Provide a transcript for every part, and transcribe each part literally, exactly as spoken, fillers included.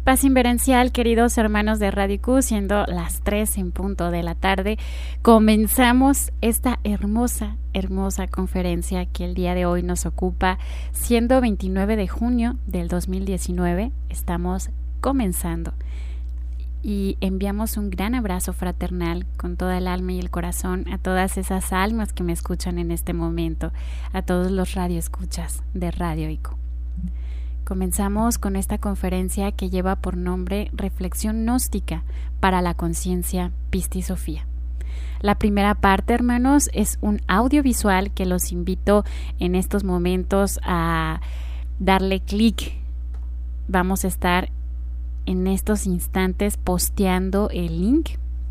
Paz Inverencial, queridos hermanos de Radio Q, siendo las tres en punto de la tarde, comenzamos esta hermosa, hermosa conferencia que el día de hoy nos ocupa, siendo veintinueve de junio del dos mil diecinueve, estamos comenzando. Y enviamos un gran abrazo fraternal con toda el alma y el corazón a todas esas almas que me escuchan en este momento, a todos los radioescuchas de Radio I Q. Comenzamos con esta conferencia que lleva por nombre Reflexión Gnóstica para la Conciencia Pisti Sofía. La primera parte, hermanos, es un audiovisual que los invito en estos momentos a darle clic. Vamos a estar en estos instantes posteando el link.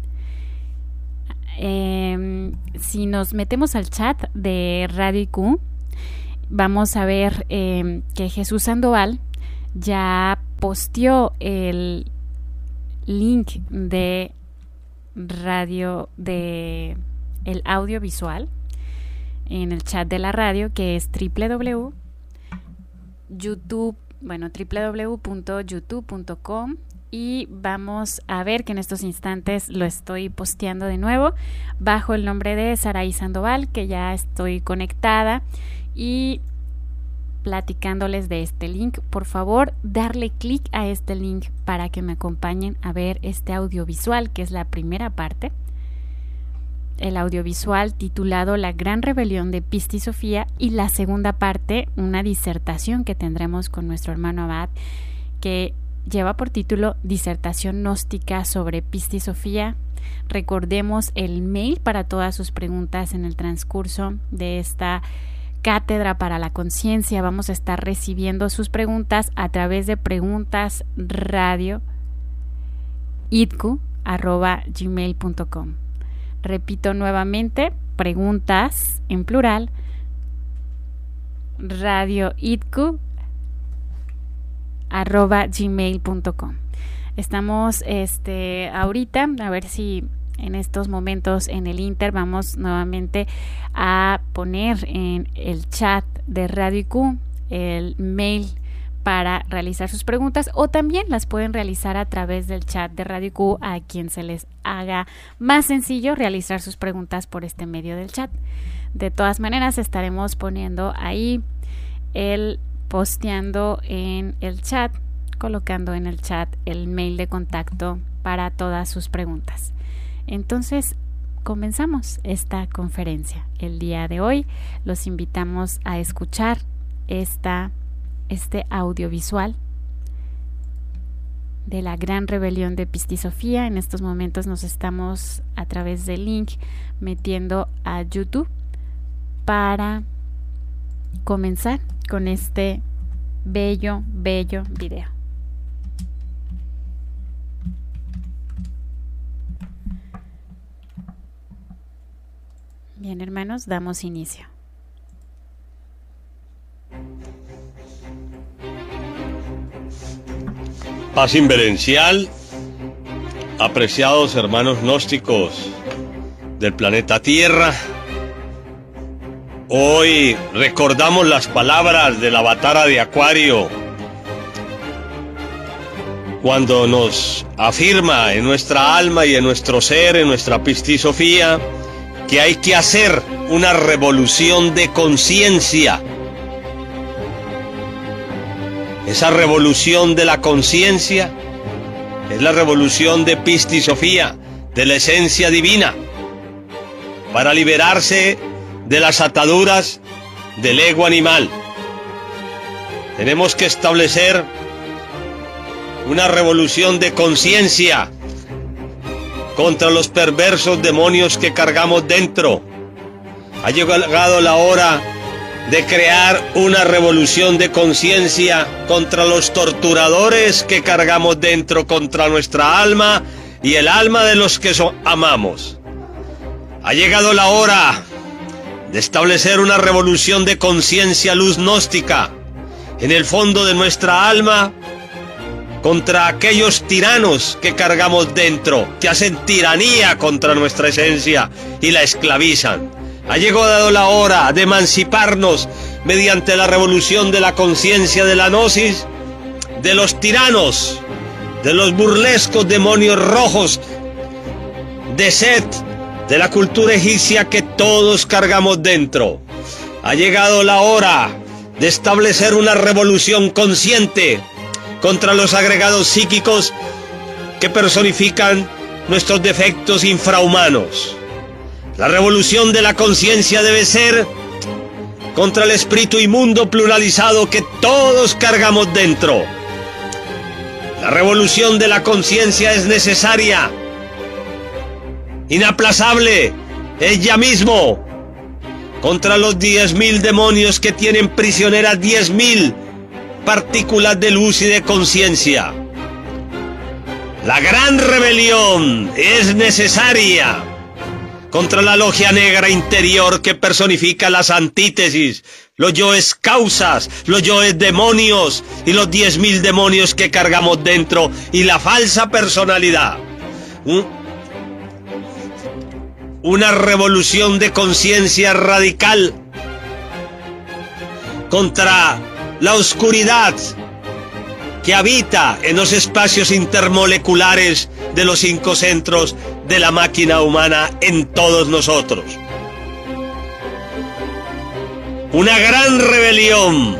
Eh, si nos metemos al chat de Radio I Q, vamos a ver eh, que Jesús Sandoval ya posteó el link de radio, de el audiovisual en el chat de la radio, que es www YouTube bueno www punto youtube punto com, y vamos a ver que en estos instantes lo estoy posteando de nuevo bajo el nombre de Saraí Sandoval, que ya estoy conectada y platicándoles de este link. Por favor, darle clic a este link para que me acompañen a ver este audiovisual, que es la primera parte. El audiovisual titulado La Gran Rebelión de Pisti Sofía, y la segunda parte, una disertación que tendremos con nuestro hermano Abad, que lleva por título Disertación Gnóstica sobre Pisti Sofía. Recordemos el mail para todas sus preguntas en el transcurso de esta Cátedra para la Conciencia. Vamos a estar recibiendo sus preguntas a través de preguntas radio idq arroba gmail punto com. Repito nuevamente, preguntas en plural, radio idq arroba gmail punto com. Estamos este ahorita, a ver si en estos momentos en el Inter vamos nuevamente a poner en el chat de Radio I Q el mail para realizar sus preguntas, o también las pueden realizar a través del chat de Radio I Q a quien se les haga más sencillo realizar sus preguntas por este medio del chat. De todas maneras, estaremos poniendo ahí el posteando en el chat, colocando en el chat el mail de contacto para todas sus preguntas. Entonces, comenzamos esta conferencia. El día de hoy los invitamos a escuchar esta este audiovisual de la Gran Rebelión de Pisti Sofía. En estos momentos nos estamos a través del link metiendo a YouTube para comenzar con este bello, bello video. Bien, hermanos, damos inicio. Paz Inverencial, apreciados hermanos gnósticos del planeta Tierra. Hoy recordamos las palabras del Avatara de Acuario, cuando nos afirma en nuestra alma y en nuestro ser, en nuestra Pisti Sofía, que hay que hacer una revolución de conciencia. Esa revolución de la conciencia es la revolución de Pisti Sofía, de la esencia divina, para liberarse de las ataduras del ego animal. Tenemos que establecer una revolución de conciencia contra los perversos demonios que cargamos dentro. Ha llegado la hora de crear una revolución de conciencia contra los torturadores que cargamos dentro, contra nuestra alma y el alma de los que so- amamos. Ha llegado la hora de establecer una revolución de conciencia luz gnóstica en el fondo de nuestra alma contra aquellos tiranos que cargamos dentro, que hacen tiranía contra nuestra esencia y la esclavizan. Ha llegado la hora de emanciparnos mediante la revolución de la conciencia de la gnosis de los tiranos de los burlescos demonios rojos de Set, de la cultura egipcia que todos cargamos dentro. Ha llegado la hora de establecer una revolución consciente contra los agregados psíquicos que personifican nuestros defectos infrahumanos. La revolución de la conciencia debe ser contra el espíritu inmundo pluralizado que todos cargamos dentro. La revolución de la conciencia es necesaria, inaplazable, es ya mismo, contra los diez mil demonios que tienen prisioneras diez mil partículas de luz y de conciencia. La gran rebelión es necesaria contra la logia negra interior que personifica las antítesis, los yoes causas, los yoes demonios y los diez mil demonios que cargamos dentro y la falsa personalidad. Una revolución de conciencia radical contra la oscuridad que habita en los espacios intermoleculares de los cinco centros de la máquina humana en todos nosotros. Una gran rebelión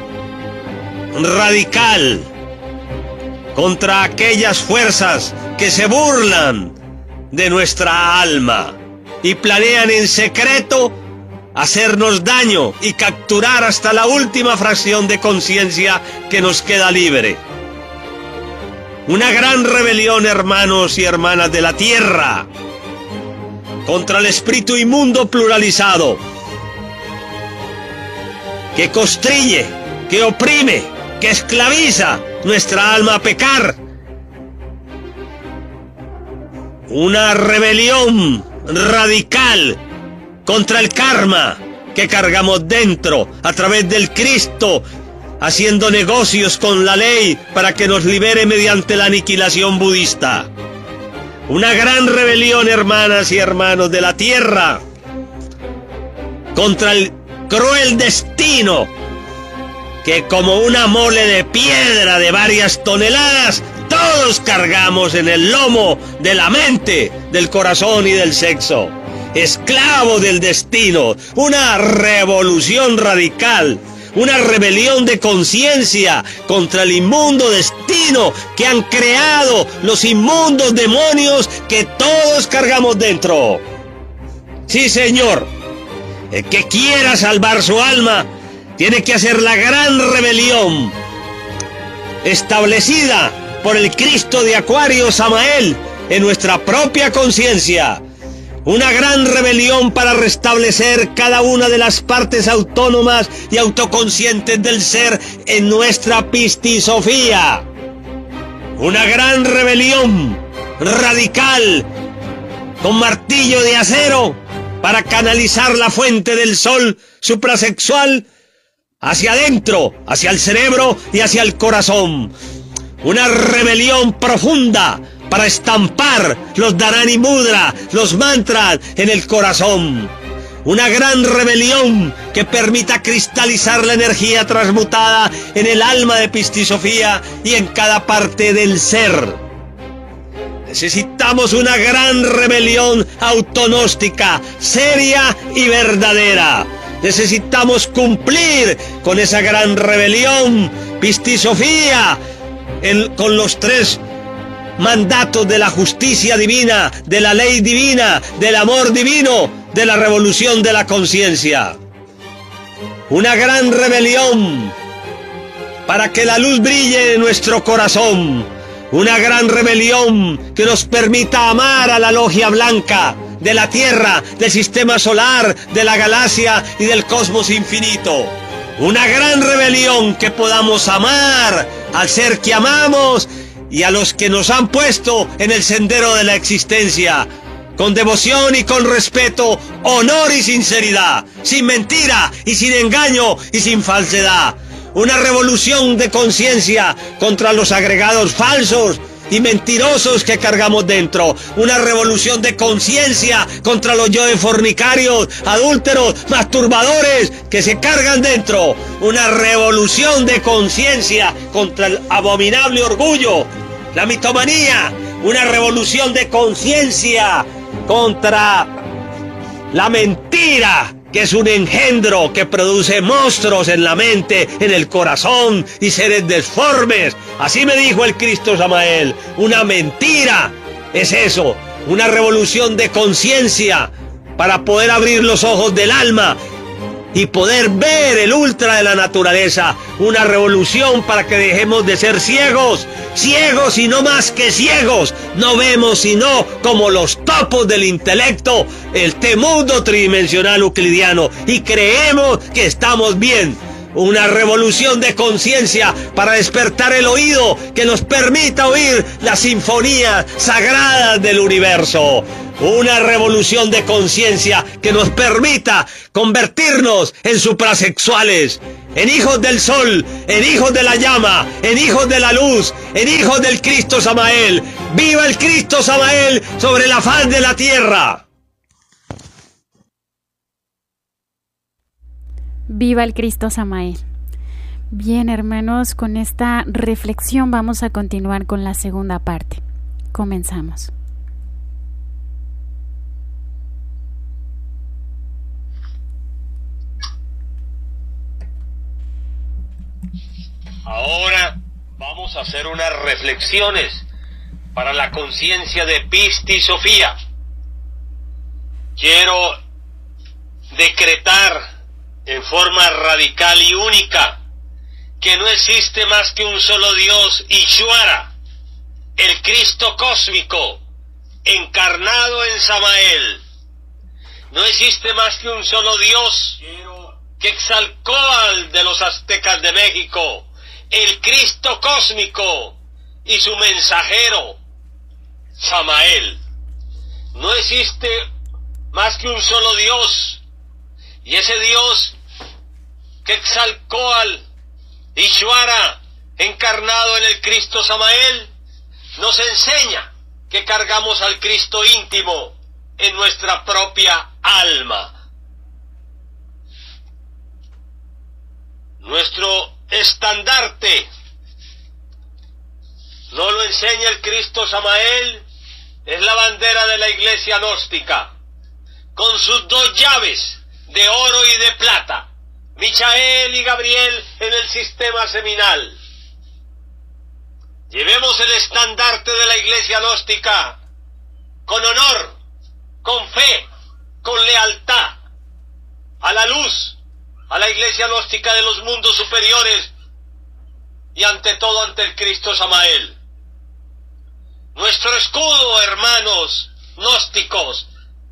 radical contra aquellas fuerzas que se burlan de nuestra alma y planean en secreto hacernos daño y capturar hasta la última fracción de conciencia que nos queda libre. Una gran rebelión, hermanos y hermanas de la tierra, contra el espíritu inmundo pluralizado, que constriñe, que oprime, que esclaviza nuestra alma a pecar. Una rebelión radical contra el karma que cargamos dentro a través del Cristo, haciendo negocios con la ley para que nos libere mediante la aniquilación budista. Una gran rebelión, hermanas y hermanos de la tierra, contra el cruel destino que como una mole de piedra de varias toneladas todos cargamos en el lomo de la mente, del corazón y del sexo. Esclavo del destino, una revolución radical, una rebelión de conciencia contra el inmundo destino que han creado los inmundos demonios que todos cargamos dentro. Sí, señor, el que quiera salvar su alma tiene que hacer la gran rebelión establecida por el Cristo de Acuario Samael en nuestra propia conciencia. Una gran rebelión para restablecer cada una de las partes autónomas y autoconscientes del ser en nuestra pistisofía. Una gran rebelión radical con martillo de acero para canalizar la fuente del sol suprasexual hacia adentro, hacia el cerebro y hacia el corazón. Una rebelión profunda para estampar los Dharani Mudra, los mantras en el corazón. Una gran rebelión que permita cristalizar la energía transmutada en el alma de pistisofía y en cada parte del ser. Necesitamos una gran rebelión autonóstica, seria y verdadera. Necesitamos cumplir con esa gran rebelión, pistisofía, en, con los tres mandatos de la justicia divina, de la ley divina, del amor divino, de la revolución de la conciencia. Una gran rebelión para que la luz brille en nuestro corazón. Una gran rebelión que nos permita amar a la logia blanca de la Tierra, del sistema solar, de la galaxia y del cosmos infinito. Una gran rebelión que podamos amar al ser que amamos y a los que nos han puesto en el sendero de la existencia, con devoción y con respeto, honor y sinceridad, sin mentira y sin engaño y sin falsedad. Una revolución de conciencia contra los agregados falsos y mentirosos que cargamos dentro. Una revolución de conciencia contra los yoes fornicarios, adúlteros, masturbadores que se cargan dentro. Una revolución de conciencia contra el abominable orgullo la mitomanía, una revolución de conciencia contra la mentira, que es un engendro que produce monstruos en la mente, en el corazón y seres deformes. Así me dijo el Cristo Samael, una mentira es eso, una revolución de conciencia para poder abrir los ojos del alma y poder ver el ultra de la naturaleza, una revolución para que dejemos de ser ciegos, ciegos y no más que ciegos, no vemos sino como los topos del intelecto, el temudo tridimensional euclidiano, y creemos que estamos bien. Una revolución de conciencia para despertar el oído que nos permita oír las sinfonías sagradas del universo. Una revolución de conciencia que nos permita convertirnos en suprasexuales, en hijos del sol, en hijos de la llama, en hijos de la luz, en hijos del Cristo Samael. ¡Viva el Cristo Samael sobre la faz de la tierra! Viva el Cristo Samael. Bien, hermanos, con esta reflexión vamos a continuar con la segunda parte. Comenzamos. Ahora vamos a hacer unas reflexiones para la conciencia de Pisti Sofía. Quiero decretar en forma radical y única que no existe más que un solo Dios, Ishvara, el Cristo cósmico, encarnado en Samael. No existe más que un solo Dios, Quetzalcóatl de los aztecas de México, el Cristo cósmico y su mensajero, Samael. No existe más que un solo Dios, y ese Dios, Quetzalcóatl, Ishvara, encarnado en el Cristo Samael, nos enseña que cargamos al Cristo íntimo en nuestra propia alma. Nuestro estandarte no lo enseña el Cristo Samael, es la bandera de la iglesia gnóstica, con sus dos llaves de oro y de plata, Michael y Gabriel en el sistema seminal. Llevemos el estandarte de la iglesia gnóstica con honor, con fe, con lealtad a la luz, a la iglesia gnóstica de los mundos superiores y ante todo ante el Cristo Samael. Nuestro escudo, hermanos gnósticos,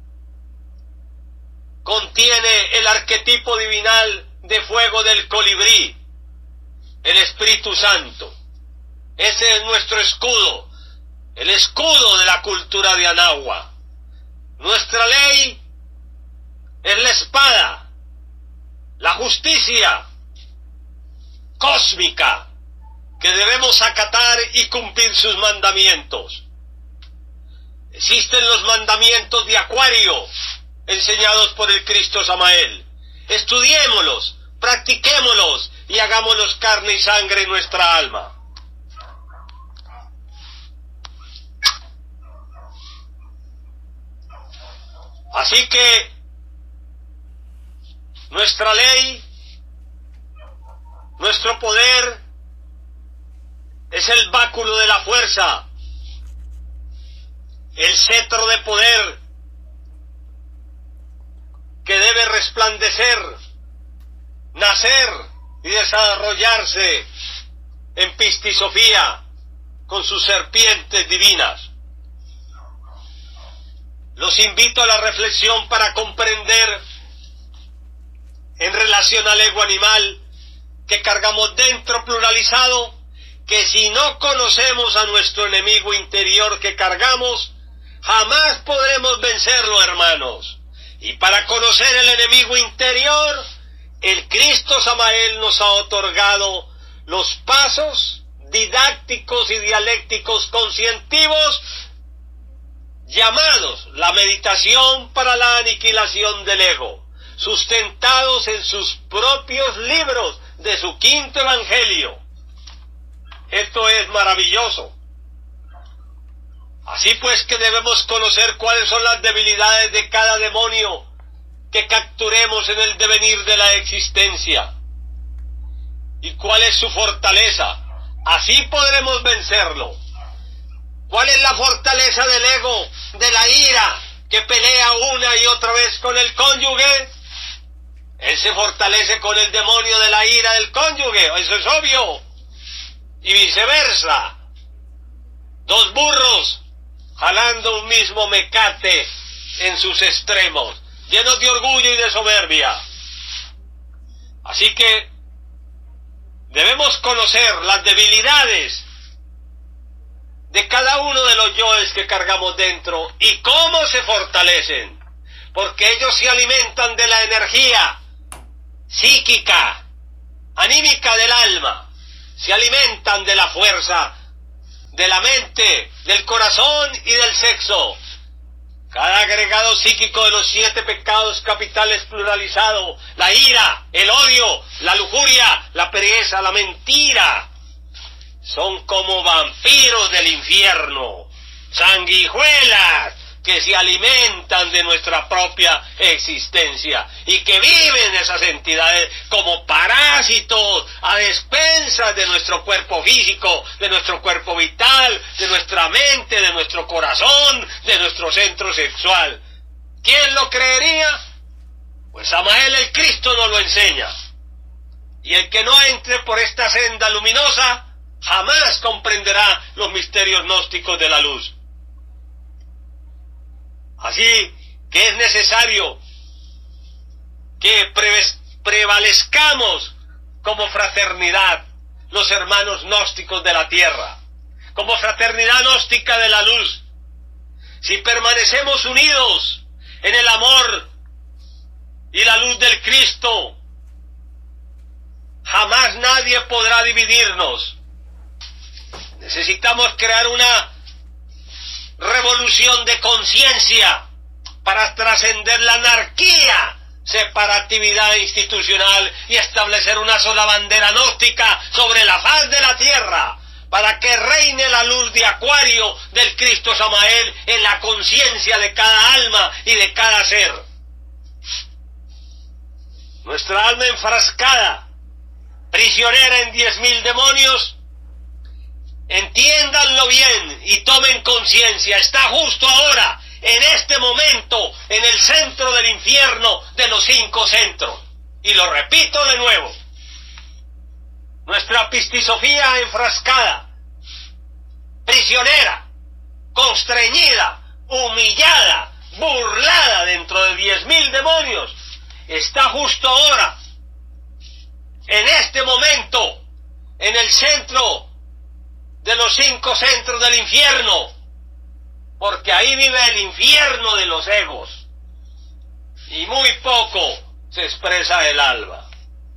contiene el arquetipo divinal de fuego del colibrí, el Espíritu Santo. Ese es nuestro escudo, el escudo de la cultura de Anáhuac. Nuestra ley es la espada, la justicia cósmica, que debemos acatar y cumplir sus mandamientos. Existen los mandamientos de Acuario, enseñados por el Cristo Samael. Estudiémoslos, practiquémoslos y hagámoslos carne y sangre en nuestra alma. Así que nuestra ley, nuestro poder, es el báculo de la fuerza, el cetro de poder que debe resplandecer, nacer y desarrollarse en Pisti Sofía con sus serpientes divinas. Los invito a la reflexión para comprender en relación al ego animal que cargamos dentro pluralizado, que si no conocemos a nuestro enemigo interior que cargamos, jamás podremos vencerlo, hermanos. Y para conocer el enemigo interior, el Cristo Samael nos ha otorgado los pasos didácticos y dialécticos conscientivos llamados la meditación para la aniquilación del ego, sustentados en sus propios libros de su quinto evangelio. Esto es maravilloso. Así pues que debemos conocer cuáles son las debilidades de cada demonio que capturemos en el devenir de la existencia y cuál es su fortaleza. Así podremos vencerlo. ¿Cuál es la fortaleza del ego, de la ira, que pelea una y otra vez con el cónyuge? Él se fortalece con el demonio de la ira del cónyuge, eso es obvio. Y viceversa. Dos burros jalando un mismo mecate en sus extremos, llenos de orgullo y de soberbia. Así que debemos conocer las debilidades de cada uno de los yoes que cargamos dentro y cómo se fortalecen, porque ellos se alimentan de la energía psíquica, anímica del alma, se alimentan de la fuerza de la mente, del corazón y del sexo. Cada agregado psíquico de los siete pecados capitales pluralizado, la ira, el odio, la lujuria, la pereza, la mentira, son como vampiros del infierno, sanguijuelas que se alimentan de nuestra propia existencia y que viven esas entidades como parásitos a despensas de nuestro cuerpo físico, de nuestro cuerpo vital, de nuestra mente, de nuestro corazón, de nuestro centro sexual. ¿Quién lo creería? Pues Samael el Cristo nos lo enseña. Y el que no entre por esta senda luminosa jamás comprenderá los misterios gnósticos de la luz. Así que es necesario que prevalezcamos como fraternidad los hermanos gnósticos de la tierra, como fraternidad gnóstica de la luz. Si permanecemos unidos en el amor y la luz del Cristo, jamás nadie podrá dividirnos. Necesitamos crear una revolución de conciencia para trascender la anarquía, separatividad institucional y establecer una sola bandera gnóstica sobre la faz de la tierra, para que reine la luz de Acuario del Cristo Samael en la conciencia de cada alma y de cada ser. Nuestra alma enfrascada, prisionera en diez mil demonios, entiéndanlo bien y tomen conciencia, está justo ahora, en este momento, en el centro del infierno de los cinco centros. Y lo repito de nuevo, nuestra pistisofía enfrascada, prisionera, constreñida, humillada, burlada dentro de diez mil demonios, está justo ahora, en este momento, en el centro de los cinco centros del infierno, porque ahí vive el infierno de los egos, y muy poco se expresa el alma.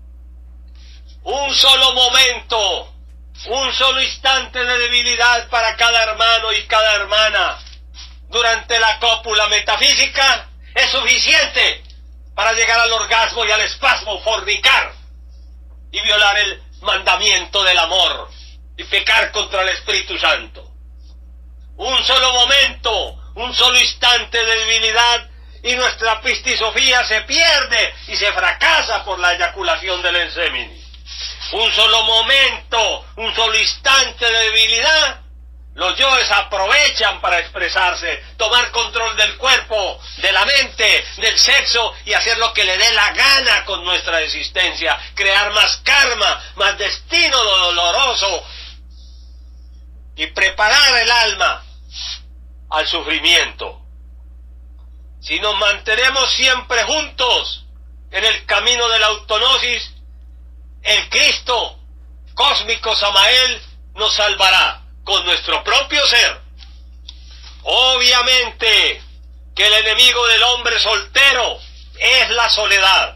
Un solo momento, un solo instante de debilidad para cada hermano y cada hermana durante la cópula metafísica es suficiente para llegar al orgasmo y al espasmo, fornicar y violar el mandamiento del amor y pecar contra el Espíritu Santo. Un solo momento, un solo instante de debilidad y nuestra pistisofía se pierde y se fracasa por la eyaculación del enseminis. Un solo momento, un solo instante de debilidad, los yoes aprovechan para expresarse, tomar control del cuerpo, de la mente, del sexo y hacer lo que le dé la gana con nuestra existencia, crear más karma, más destino doloroso y preparar el alma al sufrimiento. Si nos mantenemos siempre juntos en el camino de la autognosis, el Cristo cósmico Samael nos salvará con nuestro propio ser. Obviamente que el enemigo del hombre soltero es la soledad.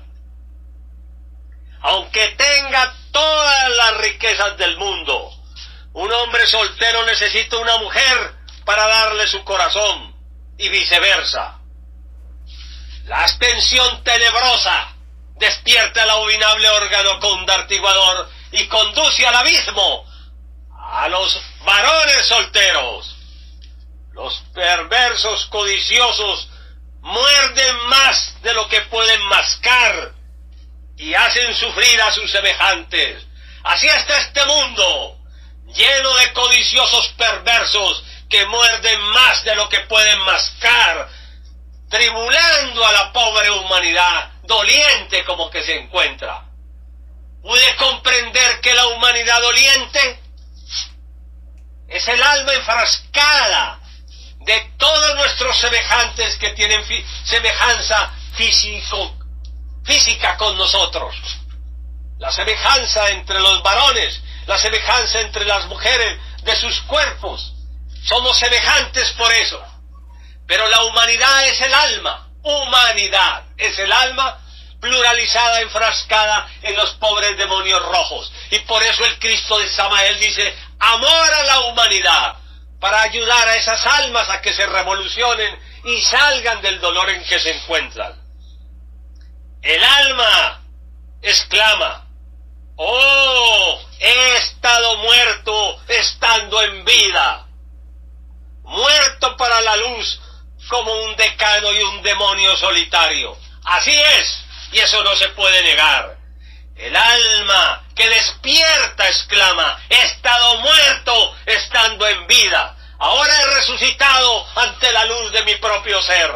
Aunque tenga todas las riquezas del mundo, un hombre soltero necesita una mujer para darle su corazón y viceversa. La abstención tenebrosa despierta el abominable órgano condartiguador y conduce al abismo a los varones solteros. Los perversos codiciosos muerden más de lo que pueden mascar y hacen sufrir a sus semejantes. Así está este mundo, lleno de codiciosos perversos que muerden más de lo que pueden mascar, tribulando a la pobre humanidad, doliente como que se encuentra. ¿Pude comprender que la humanidad doliente es el alma enfrascada de todos nuestros semejantes que tienen fi- semejanza físico, física con nosotros? La semejanza entre los varones, la semejanza entre las mujeres, de sus cuerpos. Somos semejantes por eso. Pero la humanidad es el alma. Humanidad es el alma pluralizada, enfrascada en los pobres demonios rojos. Y por eso el Cristo de Samael dice, amor a la humanidad, para ayudar a esas almas a que se revolucionen y salgan del dolor en que se encuentran. El alma exclama, oh, he estado muerto estando en vida, muerto para la luz como un decano y un demonio solitario. Así es, y eso no se puede negar. El alma que despierta exclama, he estado muerto estando en vida, ahora he resucitado ante la luz de mi propio ser.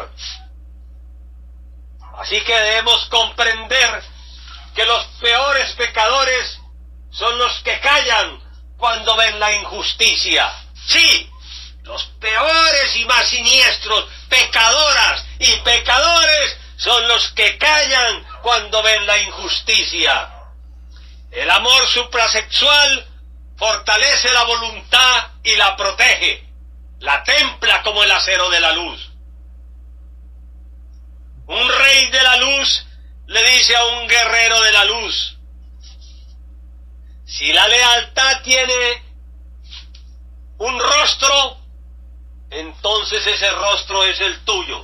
Así que debemos comprender que los peores pecadores son los que callan cuando ven la injusticia. Sí, los peores y más siniestros pecadoras y pecadores son los que callan cuando ven la injusticia. El amor suprasexual fortalece la voluntad y la protege, la templa como el acero de la luz. Un rey de la luz le dice a un guerrero de la luz, si la lealtad tiene un rostro, entonces ese rostro es el tuyo.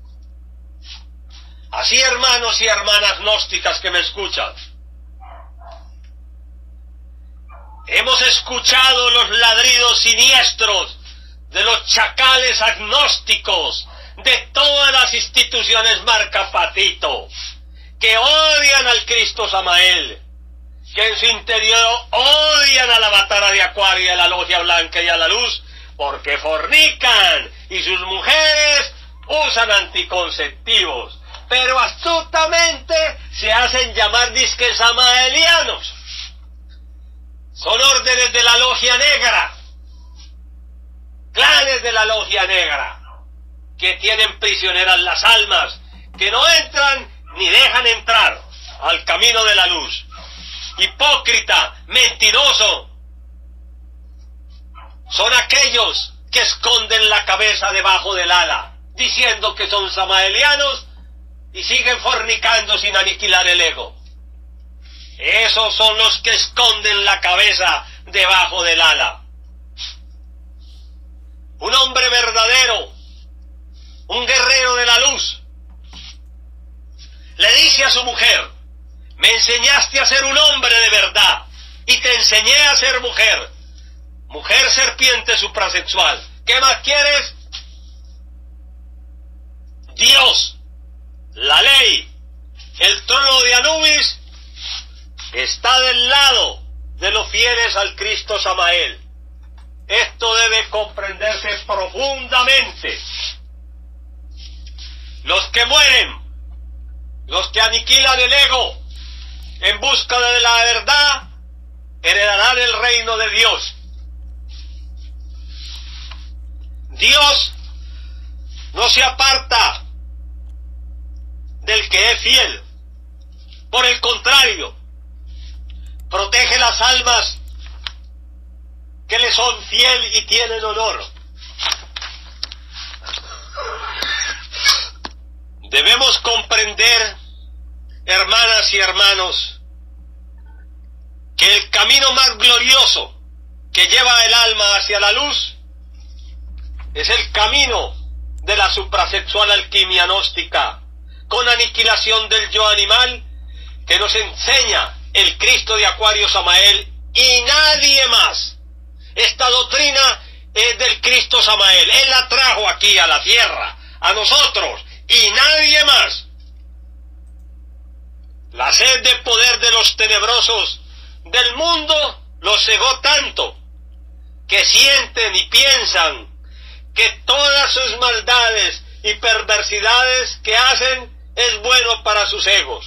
Así, hermanos y hermanas gnósticas que me escuchan, hemos escuchado los ladridos siniestros de los chacales agnósticos de todas las instituciones marca patito, que odian al Cristo Samael, que en su interior odian a la Batara de Acuario y a la Logia Blanca y a la Luz, porque fornican y sus mujeres usan anticonceptivos, pero astutamente se hacen llamar disque samaelianos. Son órdenes de la Logia Negra, clanes de la Logia Negra, que tienen prisioneras las almas, que no entran ni dejan entrar al camino de la luz. Hipócrita, mentiroso, son aquellos que esconden la cabeza debajo del ala, diciendo que son samaelianos y siguen fornicando sin aniquilar el ego. Esos son los que esconden la cabeza debajo del ala. Un hombre verdadero, un guerrero de la luz, le dice a su mujer, me enseñaste a ser un hombre de verdad y te enseñé a ser mujer. Mujer serpiente suprasexual, ¿qué más quieres? Dios, la ley, el trono de Anubis está del lado de los fieles al Cristo Samael. Esto debe comprenderse profundamente. Los que mueren, los que aniquilan el ego en busca de la verdad, heredarán el reino de Dios. Dios no se aparta del que es fiel. Por el contrario, protege las almas que le son fiel y tienen honor. Debemos comprender, hermanas y hermanos, que el camino más glorioso que lleva el alma hacia la luz es el camino de la suprasexual alquimia gnóstica, con aniquilación del yo animal, que nos enseña el Cristo de Acuario Samael y nadie más. Esta doctrina es del Cristo Samael. Él la trajo aquí a la tierra, a nosotros, y nadie más. La sed de poder de los tenebrosos del mundo los cegó tanto que sienten y piensan que todas sus maldades y perversidades que hacen es bueno para sus egos.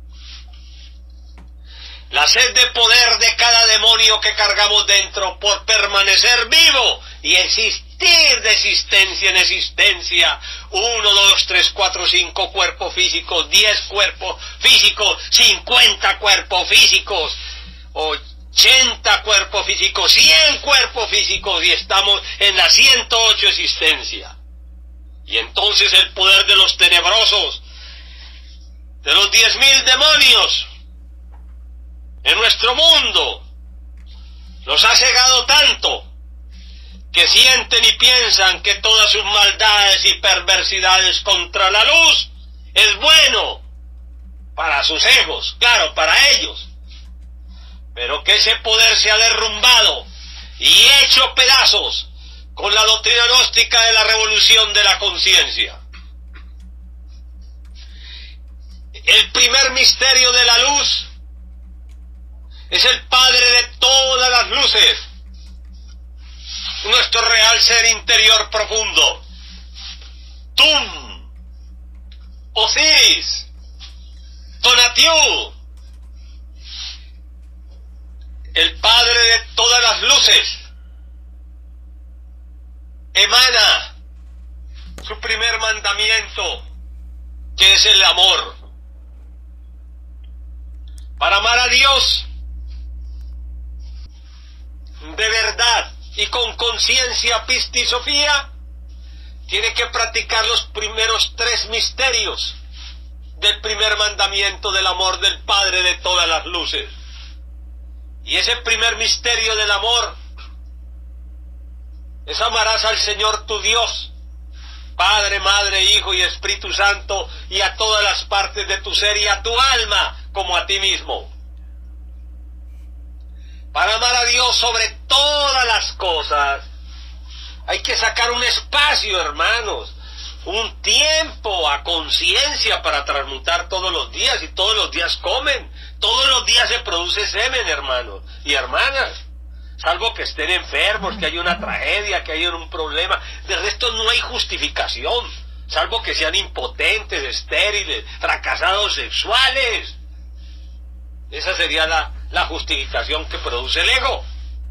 La sed de poder de cada demonio que cargamos dentro por permanecer vivo y existir de existencia en existencia. Uno, dos, tres, cuatro, cinco cuerpos físicos, diez cuerpos físicos, cincuenta cuerpos físicos, ochenta cuerpos físicos, cien cuerpos físicos y estamos en la ciento ocho existencia. Y entonces el poder de los tenebrosos, de los diez mil demonios en nuestro mundo, los ha cegado tanto que sienten y piensan que todas sus maldades y perversidades contra la luz es bueno para sus egos, claro, para ellos, pero que ese poder se ha derrumbado y hecho pedazos con la doctrina gnóstica de la revolución de la conciencia. El primer misterio de la luz es el Padre de todas las luces, nuestro real ser interior profundo. Tum, Osiris, Tonatiuh, el Padre de todas las luces, emana su primer mandamiento, que es el amor. Para amar a Dios de verdad y con conciencia pistisofía, tiene que practicar los primeros tres misterios del primer mandamiento del amor del Padre de todas las luces. Y ese primer misterio del amor es: amarás al Señor tu Dios, Padre, Madre, Hijo y Espíritu Santo, y a todas las partes de tu ser y a tu alma como a ti mismo. Para amar a Dios sobre todas las cosas, hay que sacar un espacio, hermanos, un tiempo a conciencia para transmutar todos los días, y todos los días comen, todos los días se produce semen, hermanos y hermanas, salvo que estén enfermos, que haya una tragedia, que haya un problema. De resto no hay justificación, salvo que sean impotentes, estériles, fracasados sexuales. Esa sería la, la justificación que produce el ego.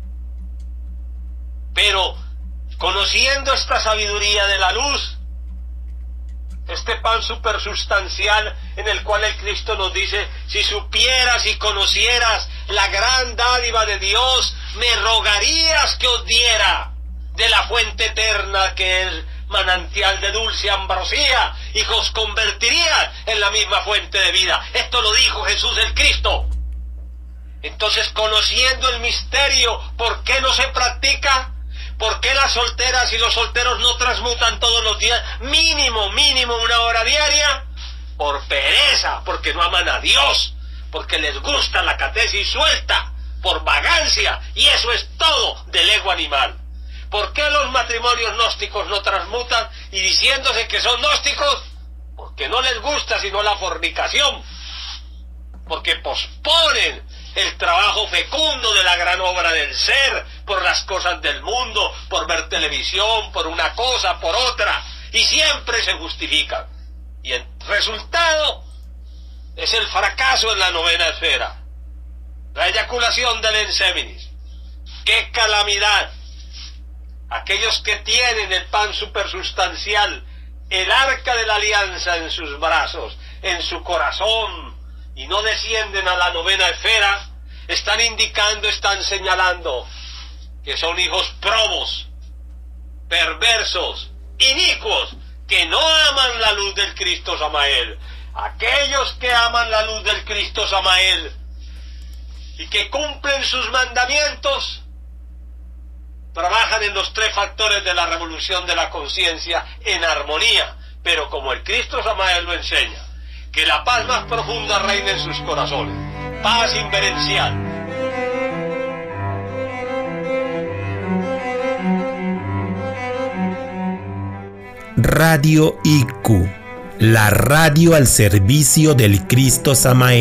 Pero conociendo esta sabiduría de la luz, este pan supersustancial en el cual el Cristo nos dice: si supieras y conocieras la gran dádiva de Dios, me rogarías que os diera de la fuente eterna que es manantial de dulce ambrosía, y que os convertiría en la misma fuente de vida. Esto lo dijo Jesús el Cristo. Entonces, conociendo el misterio, ¿por qué no se practica? ¿Por qué las solteras y los solteros no transmutan todos los días, mínimo, mínimo una hora diaria? Por pereza, porque no aman a Dios, porque les gusta la catesis suelta, por vagancia, y eso es todo del ego animal. ¿Por qué los matrimonios gnósticos no transmutan y diciéndose que son gnósticos? Porque no les gusta sino la fornicación, porque posponen el trabajo fecundo de la gran obra del ser, por las cosas del mundo, por ver televisión, por una cosa, por otra, y siempre se justifican. Y el resultado es el fracaso en la novena esfera, la eyaculación del enseminis. ¡Qué calamidad! Aquellos que tienen el pan supersustancial, el arca de la alianza en sus brazos, en su corazón, y no descienden a la novena esfera, están indicando, están señalando que son hijos probos, perversos, inicuos, que no aman la luz del Cristo Samael. Aquellos que aman la luz del Cristo Samael y que cumplen sus mandamientos, trabajan en los tres factores de la revolución de la conciencia en armonía, pero como el Cristo Samael lo enseña, que la paz más profunda reine en sus corazones, paz inverencial. Radio I Q, la radio al servicio del Cristo Samael.